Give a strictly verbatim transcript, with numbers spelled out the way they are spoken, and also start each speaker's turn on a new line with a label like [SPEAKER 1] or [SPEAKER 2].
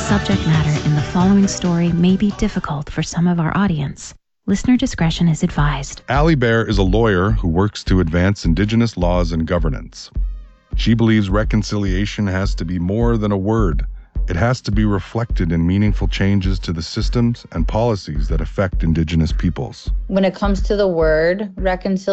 [SPEAKER 1] subject matter in the following story may be difficult for some of our audience. Listener discretion is advised. Allie Bear is a lawyer who works to advance Indigenous laws and governance. She believes reconciliation has to be more than a word. It has to be reflected in meaningful changes to the systems and policies that affect Indigenous peoples.
[SPEAKER 2] When it comes to the word reconciliation,